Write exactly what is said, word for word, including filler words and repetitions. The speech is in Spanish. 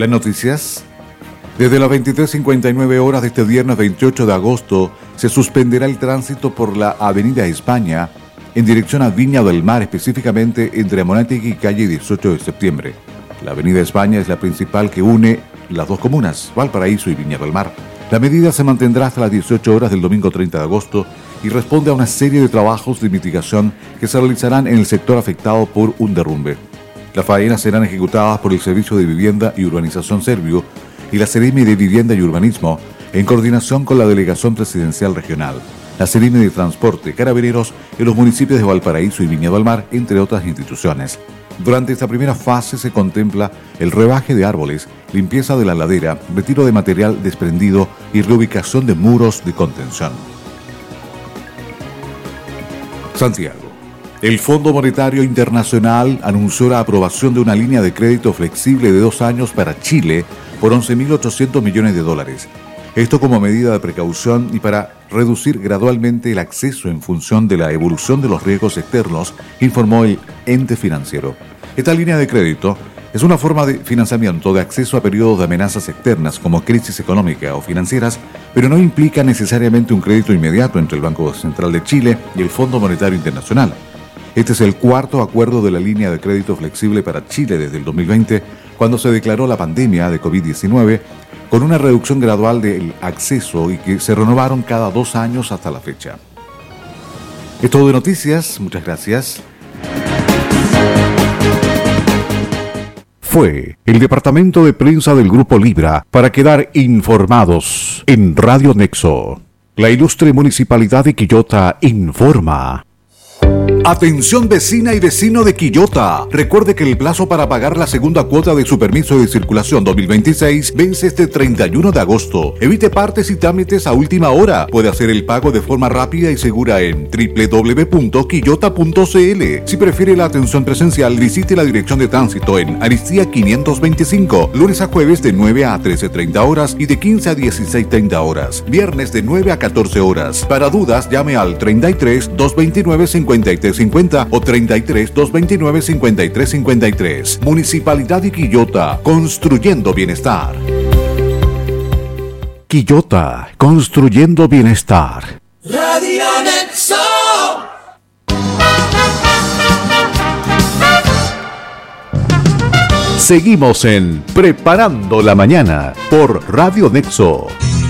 Las noticias. Desde las veintitrés cincuenta y nueve horas de este viernes veintiocho de agosto se suspenderá el tránsito por la Avenida España en dirección a Viña del Mar, específicamente entre Amonátegui y calle dieciocho de septiembre. La Avenida España es la principal que une las dos comunas, Valparaíso y Viña del Mar. La medida se mantendrá hasta las dieciocho horas del domingo treinta de agosto y responde a una serie de trabajos de mitigación que se realizarán en el sector afectado por un derrumbe. Las faenas serán ejecutadas por el Servicio de Vivienda y Urbanización Servio y la Seremi de Vivienda y Urbanismo, en coordinación con la Delegación Presidencial Regional, la Seremi de Transporte, Carabineros en los municipios de Valparaíso y Viña del Mar, entre otras instituciones. Durante esta primera fase se contempla el rebaje de árboles, limpieza de la ladera, retiro de material desprendido y reubicación de muros de contención. Santiago. El Fondo Monetario Internacional anunció la aprobación de una línea de crédito flexible de dos años para Chile por once mil ochocientos millones de dólares. Esto como medida de precaución y para reducir gradualmente el acceso en función de la evolución de los riesgos externos, informó el ente financiero. Esta línea de crédito es una forma de financiamiento de acceso a periodos de amenazas externas como crisis económica o financieras, pero no implica necesariamente un crédito inmediato entre el Banco Central de Chile y el Fondo Monetario Internacional. Este es el cuarto acuerdo de la línea de crédito flexible para Chile desde el dos mil veinte, cuando se declaró la pandemia de covid diecinueve, con una reducción gradual del acceso y que se renovaron cada dos años hasta la fecha. Es todo de noticias, muchas gracias. Fue el departamento de prensa del Grupo Libra para quedar informados en Radio Nexo. La ilustre Municipalidad de Quillota informa. Atención vecina y vecino de Quillota. Recuerde que el plazo para pagar la segunda cuota de su permiso de circulación dos mil veintiséis vence este treinta y uno de agosto. Evite partes y trámites a última hora. Puede hacer el pago de forma rápida y segura en doble u doble u doble u punto quillota punto c l. Si prefiere la atención presencial, visite la dirección de tránsito en Aristía quinientos veinticinco, lunes a jueves de nueve a trece treinta horas y de quince a dieciséis treinta horas. Viernes de nueve a catorce horas. Para dudas, llame al treinta y tres, doscientos veintinueve, cincuenta y tres cincuenta o treinta y tres, doscientos veintinueve, cincuenta y tres cincuenta y tres. Municipalidad de Quillota, construyendo bienestar. Quillota, construyendo bienestar. Radio Nexo. Seguimos en Preparando la Mañana por Radio Nexo.